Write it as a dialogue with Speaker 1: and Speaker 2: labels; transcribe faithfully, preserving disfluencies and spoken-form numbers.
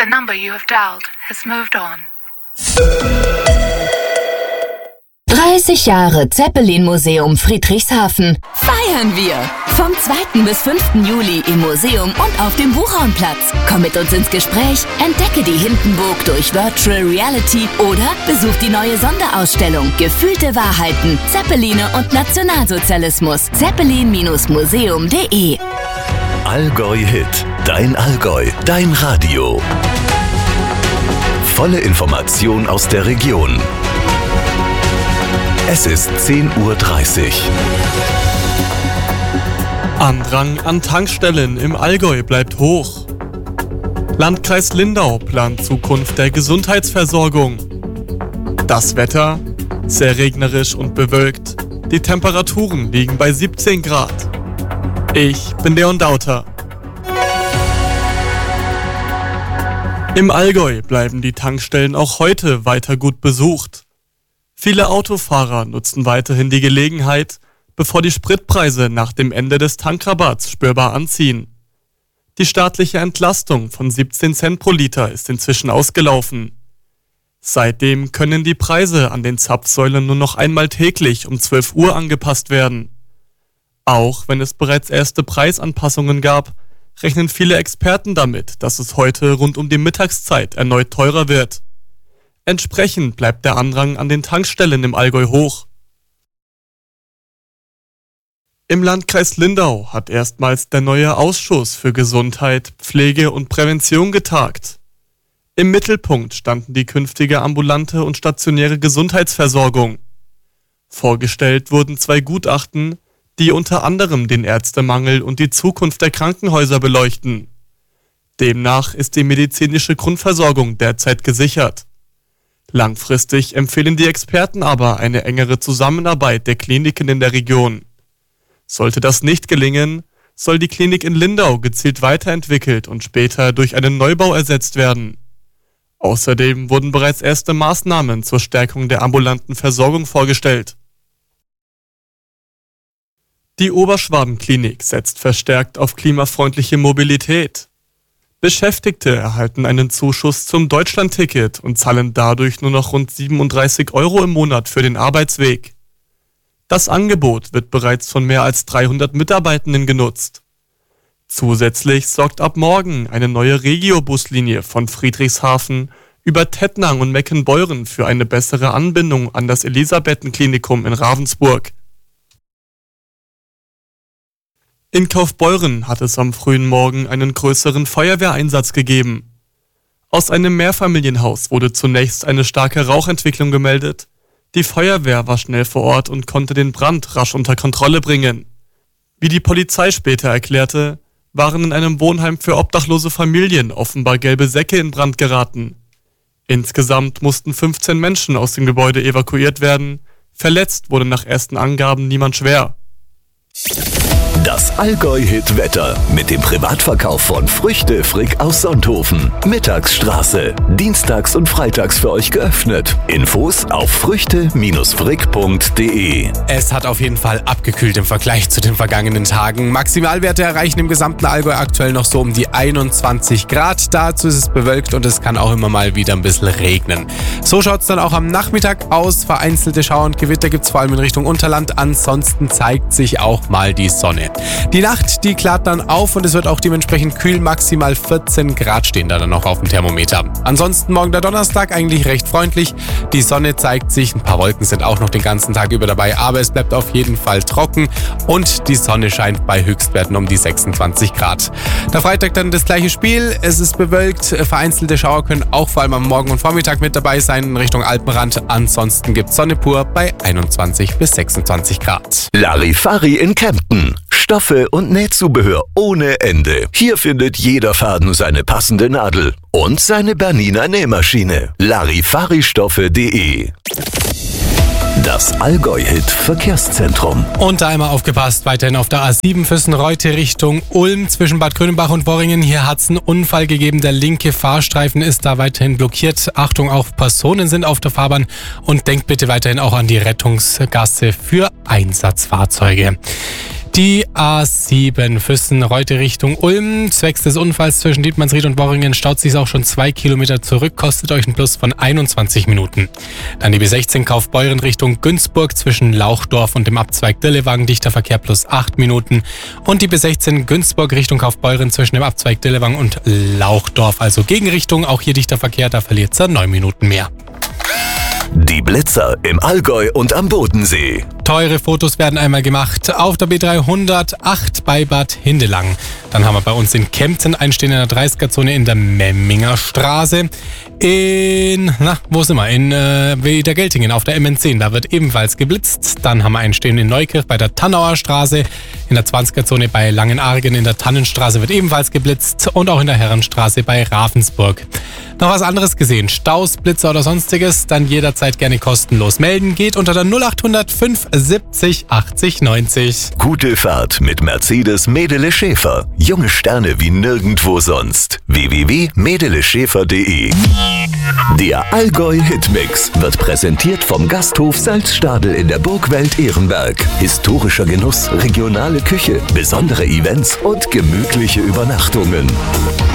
Speaker 1: The number you have dialed has moved on.
Speaker 2: dreißig Jahre Zeppelin-Museum Friedrichshafen feiern wir. Vom zweiten bis fünften Juli im Museum und auf dem Buchhornplatz. Komm mit uns ins Gespräch, entdecke die Hindenburg durch Virtual Reality oder besuch die neue Sonderausstellung Gefühlte Wahrheiten, Zeppeline und Nationalsozialismus. zeppelin Museum punkt de.
Speaker 3: Allgäu Hit. Dein Allgäu. Dein Radio. Volle Information aus der Region. Es ist zehn Uhr dreißig.
Speaker 4: Andrang an Tankstellen im Allgäu bleibt hoch. Landkreis Lindau plant Zukunft der Gesundheitsversorgung. Das Wetter? Sehr regnerisch und bewölkt. Die Temperaturen liegen bei siebzehn Grad. Ich bin Leon Dauter. Im Allgäu bleiben die Tankstellen auch heute weiter gut besucht. Viele Autofahrer nutzen weiterhin die Gelegenheit, bevor die Spritpreise nach dem Ende des Tankrabatts spürbar anziehen. Die staatliche Entlastung von siebzehn Cent pro Liter ist inzwischen ausgelaufen. Seitdem können die Preise an den Zapfsäulen nur noch einmal täglich um zwölf Uhr angepasst werden. Auch wenn es bereits erste Preisanpassungen gab, rechnen viele Experten damit, dass es heute rund um die Mittagszeit erneut teurer wird. Entsprechend bleibt der Andrang an den Tankstellen im Allgäu hoch. Im Landkreis Lindau hat erstmals der neue Ausschuss für Gesundheit, Pflege und Prävention getagt. Im Mittelpunkt standen die künftige ambulante und stationäre Gesundheitsversorgung. Vorgestellt wurden zwei Gutachten, die unter anderem den Ärztemangel und die Zukunft der Krankenhäuser beleuchten. Demnach ist die medizinische Grundversorgung derzeit gesichert. Langfristig empfehlen die Experten aber eine engere Zusammenarbeit der Kliniken in der Region. Sollte das nicht gelingen, soll die Klinik in Lindau gezielt weiterentwickelt und später durch einen Neubau ersetzt werden. Außerdem wurden bereits erste Maßnahmen zur Stärkung der ambulanten Versorgung vorgestellt. Die Oberschwaben-Klinik setzt verstärkt auf klimafreundliche Mobilität. Beschäftigte erhalten einen Zuschuss zum Deutschlandticket und zahlen dadurch nur noch rund siebenunddreißig Euro im Monat für den Arbeitsweg. Das Angebot wird bereits von mehr als dreihundert Mitarbeitenden genutzt. Zusätzlich sorgt ab morgen eine neue Regio-Buslinie von Friedrichshafen über Tettnang und Meckenbeuren für eine bessere Anbindung an das Elisabethenklinikum in Ravensburg. In Kaufbeuren hat es am frühen Morgen einen größeren Feuerwehreinsatz gegeben. Aus einem Mehrfamilienhaus wurde zunächst eine starke Rauchentwicklung gemeldet. Die Feuerwehr war schnell vor Ort und konnte den Brand rasch unter Kontrolle bringen. Wie die Polizei später erklärte, waren in einem Wohnheim für obdachlose Familien offenbar gelbe Säcke in Brand geraten. Insgesamt mussten fünfzehn Menschen aus dem Gebäude evakuiert werden. Verletzt wurde nach ersten Angaben niemand schwer.
Speaker 3: Das Allgäu-Hit-Wetter mit dem Privatverkauf von Früchte Frick aus Sonthofen. Mittagsstraße. Dienstags und freitags für euch geöffnet. Infos auf früchte Frick punkt de.
Speaker 5: Es hat auf jeden Fall abgekühlt im Vergleich zu den vergangenen Tagen. Maximalwerte erreichen im gesamten Allgäu aktuell noch so um die einundzwanzig Grad. Dazu ist es bewölkt und es kann auch immer mal wieder ein bisschen regnen. So schaut es dann auch am Nachmittag aus. Vereinzelte Schauer und Gewitter gibt es vor allem in Richtung Unterland. Ansonsten zeigt sich auch mal die Sonne. Die Nacht, die klart dann auf und es wird auch dementsprechend kühl. Maximal vierzehn Grad stehen da dann noch auf dem Thermometer. Ansonsten morgen der Donnerstag eigentlich recht freundlich. Die Sonne zeigt sich, ein paar Wolken sind auch noch den ganzen Tag über dabei, aber es bleibt auf jeden Fall trocken und die Sonne scheint bei Höchstwerten um die sechsundzwanzig Grad. Der Freitag dann das gleiche Spiel. Es ist bewölkt, vereinzelte Schauer können auch vor allem am Morgen und Vormittag mit dabei sein in Richtung Alpenrand. Ansonsten gibt es Sonne pur bei einundzwanzig bis sechsundzwanzig Grad.
Speaker 3: Larifari in Kempten. Stoffe und Nähzubehör ohne Ende. Hier findet jeder Faden seine passende Nadel und seine Bernina Nähmaschine. Larifaristoffe punkt de. Das Allgäu-Hit Verkehrszentrum.
Speaker 5: Und da einmal aufgepasst, weiterhin auf der A sieben Füssen-Reute Richtung Ulm zwischen Bad Grönenbach und Worringen. Hier hat es einen Unfall gegeben. Der linke Fahrstreifen ist da weiterhin blockiert. Achtung, auch Personen sind auf der Fahrbahn und denkt bitte weiterhin auch an die Rettungsgasse für Einsatzfahrzeuge. Die A sieben Füssen-Reute Richtung Ulm. Zwecks des Unfalls zwischen Dietmannsried und Worringen staut sich auch schon zwei Kilometer zurück, kostet euch einen Plus von einundzwanzig Minuten. Dann die B sechzehn Kaufbeuren Richtung Günzburg zwischen Lauchdorf und dem Abzweig Dillewagen, dichter Verkehr plus acht Minuten. Und die B sechzehn Günzburg Richtung Kaufbeuren zwischen dem Abzweig Dillewagen und Lauchdorf, also Gegenrichtung, auch hier dichter Verkehr, da verliert ihr neun Minuten mehr.
Speaker 3: Die Blitzer im Allgäu und am Bodensee.
Speaker 5: Teure Fotos werden einmal gemacht auf der B dreihundertacht bei Bad Hindelang. Dann haben wir bei uns in Kempten einstehen in der dreißiger-Zone in der Memminger Straße. In, na, wo sind wir? In äh, Wiedergeltingen auf der M N zehn, da wird ebenfalls geblitzt. Dann haben wir einstehen in Neukirch bei der Tannauer Straße. In der zwanziger-Zone bei Langenargen in der Tannenstraße wird ebenfalls geblitzt. Und auch in der Herrenstraße bei Ravensburg. Noch was anderes gesehen? Staus, Blitzer oder sonstiges? Dann jederzeit gerne kostenlos melden. Geht unter der null achthundert fünfundsiebzig achtzig neunzig.
Speaker 3: Gute Fahrt mit Mercedes Medele Schäfer. Junge Sterne wie nirgendwo sonst. w w w punkt medele schäfer punkt de. Der Allgäu Hitmix wird präsentiert vom Gasthof Salzstadel in der Burgwelt Ehrenberg. Historischer Genuss, regionale Küche, besondere Events und gemütliche Übernachtungen.